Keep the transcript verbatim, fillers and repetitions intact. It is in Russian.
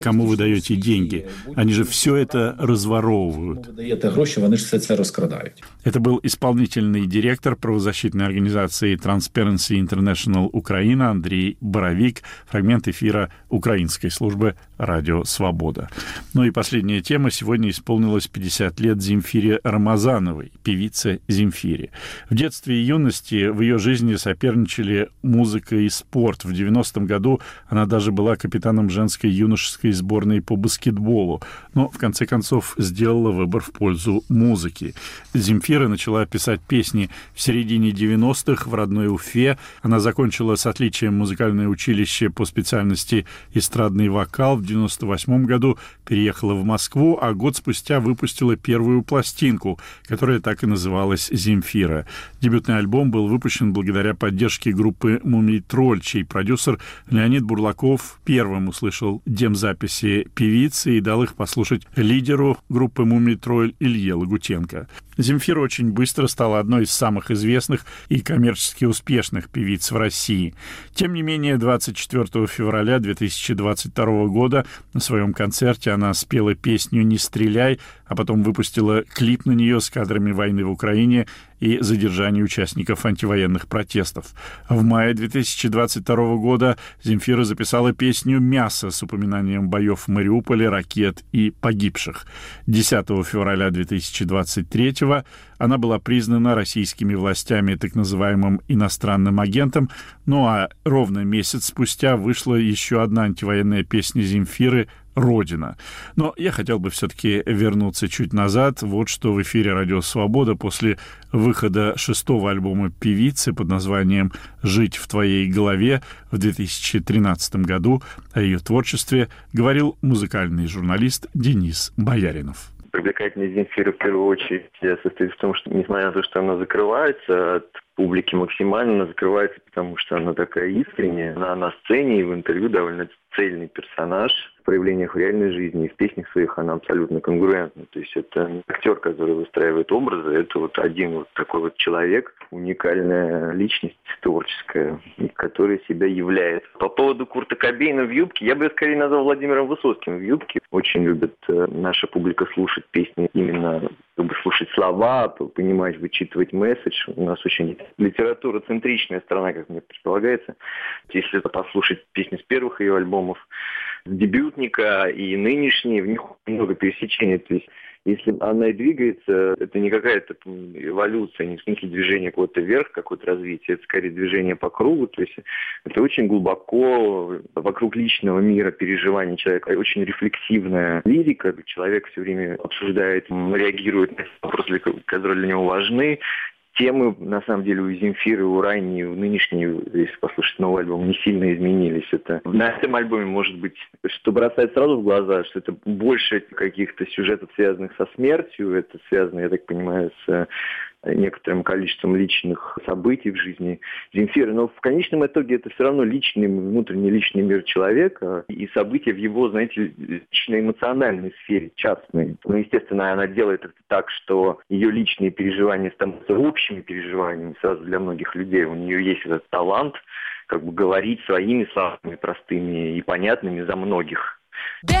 кому вы даете деньги. Они же все это разворовывают. Это был исполнительный директор правозащитной организации Transparency International Украина Андрей Боровик. Фрагмент эфира украинской службы «Радио Свобода». Ну и последняя тема. Сегодня исполнилось пятьдесят лет Земфире Рамазановой, певице Земфире. В детстве и юности в ее жизни соперничали музыка и спорт. В девяностом году она даже была капитаном женской юношеской сборной по баскетболу, но в конце концов сделала выбор в пользу музыки. Земфира начала писать песни в середине девяностых в родной Уфе. Она закончила с отличием музыкальное училище по специальности эстрадный вокал. В девяносто восьмом году переехала в Москву, а год спустя выпустила первую пластинку, которая так и называлась «Земфира». Дебютный альбом был выпущен благодаря поддержке группы «Мумий Тролль», чей продюсер Леонид Бурлаков первым услышал демзаписи певицы и дал их послушать лидеру группы «Мумий Тролль» Илье Лагутенко. Земфира очень быстро стала одной из самых известных и коммерчески успешных певиц в России. Тем не менее, двадцать четвёртого февраля две тысячи двадцать второго года на своем концерте она спела песню «Не стреляй», а потом выпустила клип на нее с кадрами войны в Украине и задержания участников антивоенных протестов. В мае две тысячи двадцать второго года Земфира записала песню «Мясо» с упоминанием боев в Мариуполе, ракет и погибших. десятого февраля две тысячи двадцать третьего она была признана российскими властями так называемым иностранным агентом, ну а ровно месяц спустя вышла еще одна антивоенная песня Земфиры «Родина». Но я хотел бы все-таки вернуться чуть назад. Вот что в эфире «Радио Свобода» после выхода шестого альбома певицы под названием «Жить в твоей голове» в две тысячи тринадцатом году о ее творчестве говорил музыкальный журналист Денис Бояринов. Привлекательность Земфиры в первую очередь состоит в том, что, несмотря на то, что она закрывается от публики максимально, она закрывается, потому что она такая искренняя. Она на сцене и в интервью довольно цельный персонаж. В проявлениях в реальной жизни и в песнях своих она абсолютно конгруентна. То есть это не актер, который выстраивает образы, это вот один вот такой вот человек, уникальная личность творческая, которая себя являет. По поводу Курта Кобейна в юбке, я бы скорее назвал Владимиром Высоцким в юбке. Очень любит э, наша публика слушать песни, именно чтобы слушать слова, понимать, вычитывать месседж. У нас очень литература-центричная страна, как мне предполагается. Если послушать песни с первых ее альбомов, дебютника и нынешние, в них много пересечений. То есть, если она и двигается, это не какая-то эволюция, не в смысле движения куда-то вверх, какое-то развитие, это скорее движение по кругу. То есть это очень глубоко вокруг личного мира переживаний человека, очень рефлексивная лирика. Человек все время обсуждает, реагирует на вопросы, которые для него важны. Темы, на самом деле, у Земфиры, у ранней, у нынешней, если послушать новый альбом, не сильно изменились. Это на этом альбоме, может быть, что бросает сразу в глаза, что это больше каких-то сюжетов, связанных со смертью, это связано, я так понимаю, с некоторым количеством личных событий в жизни Земфиры. Но в конечном итоге это все равно личный, внутренний личный мир человека и события в его, знаете, лично-эмоциональной сфере, частной. Ну, естественно, она делает это так, что ее личные переживания становятся общими переживаниями сразу для многих людей. У нее есть этот талант как бы говорить своими словами простыми и понятными за многих.